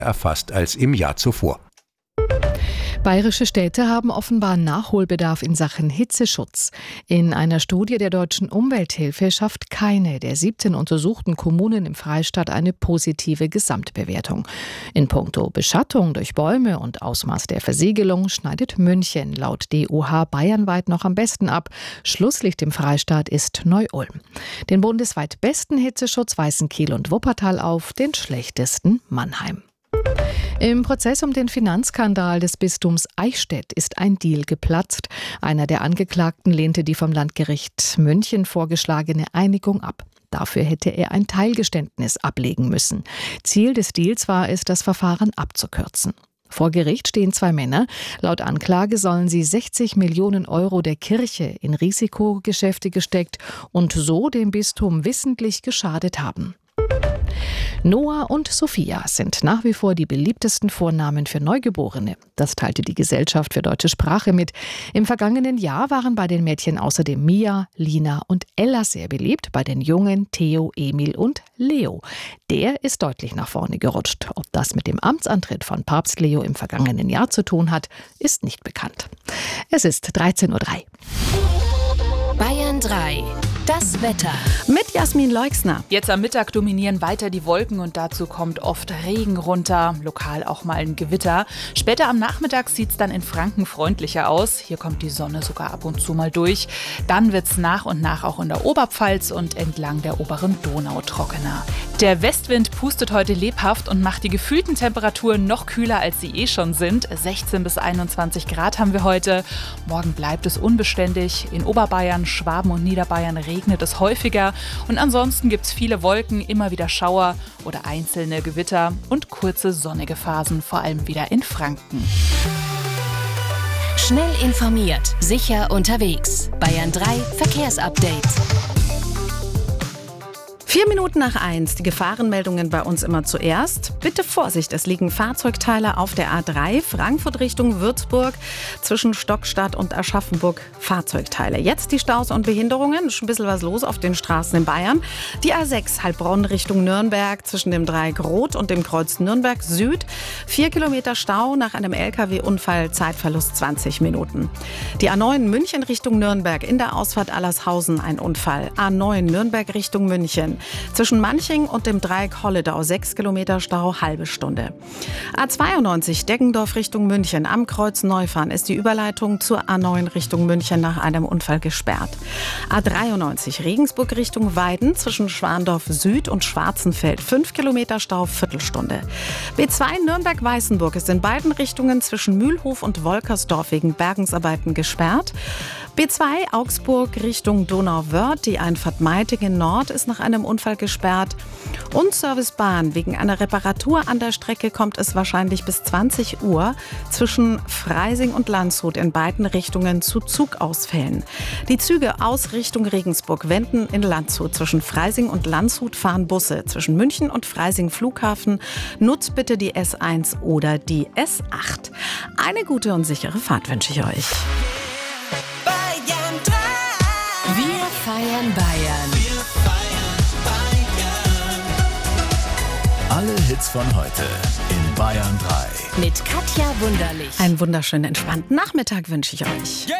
erfasst als im Jahr zuvor. Bayerische Städte haben offenbar Nachholbedarf in Sachen Hitzeschutz. In einer Studie der Deutschen Umwelthilfe schafft keine der 17 untersuchten Kommunen im Freistaat eine positive Gesamtbewertung. In puncto Beschattung durch Bäume und Ausmaß der Versiegelung schneidet München laut DUH bayernweit noch am besten ab. Schlusslicht im Freistaat ist Neu-Ulm. Den bundesweit besten Hitzeschutz weisen Kiel und Wuppertal auf, den schlechtesten Mannheim. Im Prozess um den Finanzskandal des Bistums Eichstätt ist ein Deal geplatzt. Einer der Angeklagten lehnte die vom Landgericht München vorgeschlagene Einigung ab. Dafür hätte er ein Teilgeständnis ablegen müssen. Ziel des Deals war es, das Verfahren abzukürzen. Vor Gericht stehen 2 Männer. Laut Anklage sollen sie 60 Millionen Euro der Kirche in Risikogeschäfte gesteckt und so dem Bistum wissentlich geschadet haben. Noah und Sophia sind nach wie vor die beliebtesten Vornamen für Neugeborene. Das teilte die Gesellschaft für deutsche Sprache mit. Im vergangenen Jahr waren bei den Mädchen außerdem Mia, Lina und Ella sehr beliebt, bei den Jungen Theo, Emil und Leo. Der ist deutlich nach vorne gerutscht. Ob das mit dem Amtsantritt von Papst Leo im vergangenen Jahr zu tun hat, ist nicht bekannt. Es ist 13:03 Uhr. Bayern 3. Das Wetter. Mit Jasmin Leixner. Jetzt am Mittag dominieren weiter die Wolken und dazu kommt oft Regen runter, lokal auch mal ein Gewitter. Später am Nachmittag sieht es dann in Franken freundlicher aus. Hier kommt die Sonne sogar ab und zu mal durch. Dann wird es nach und nach auch in der Oberpfalz und entlang der oberen Donau trockener. Der Westwind pustet heute lebhaft und macht die gefühlten Temperaturen noch kühler, als sie eh schon sind. 16 bis 21 Grad haben wir heute. Morgen bleibt es unbeständig. In Oberbayern, Schwaben und Niederbayern regnet es häufiger. Und ansonsten gibt es viele Wolken, immer wieder Schauer oder einzelne Gewitter und kurze sonnige Phasen, vor allem wieder in Franken. Schnell informiert, sicher unterwegs. Bayern 3 Verkehrsupdate. 4 Minuten nach 1, die Gefahrenmeldungen bei uns immer zuerst. Bitte Vorsicht, es liegen Fahrzeugteile auf der A3, Frankfurt Richtung Würzburg, zwischen Stockstadt und Aschaffenburg Fahrzeugteile. Jetzt die Staus und Behinderungen, ist schon ein bisschen was los auf den Straßen in Bayern. Die A6 Heilbronn Richtung Nürnberg, zwischen dem Dreieck Rot und dem Kreuz Nürnberg Süd. 4 Kilometer Stau nach einem LKW-Unfall, Zeitverlust 20 Minuten. Die A9 München Richtung Nürnberg, in der Ausfahrt Allershausen ein Unfall. A9 Nürnberg Richtung München. Zwischen Manching und dem Dreieck Holledau 6 Kilometer Stau, halbe Stunde. A92 Deggendorf Richtung München. Am Kreuz Neufahren ist die Überleitung zur A9 Richtung München nach einem Unfall gesperrt. A93 Regensburg Richtung Weiden zwischen Schwandorf Süd und Schwarzenfeld. 5 Kilometer Stau, Viertelstunde. B2 Nürnberg-Weißenburg ist in beiden Richtungen zwischen Mühlhof und Wolkersdorf wegen Bergungsarbeiten gesperrt. B2 Augsburg Richtung Donauwörth, die Einfahrt Meitingen Nord ist nach einem Unfall gesperrt. Und Servicebahn, wegen einer Reparatur an der Strecke kommt es wahrscheinlich bis 20 Uhr zwischen Freising und Landshut in beiden Richtungen zu Zugausfällen. Die Züge aus Richtung Regensburg wenden in Landshut. Zwischen Freising und Landshut fahren Busse. Zwischen München und Freising Flughafen nutzt bitte die S1 oder die S8. Eine gute und sichere Fahrt wünsche ich euch. Wir feiern Bayern. Alle Hits von heute in Bayern 3. Mit Katja Wunderlich. Einen wunderschönen, entspannten Nachmittag wünsche ich euch.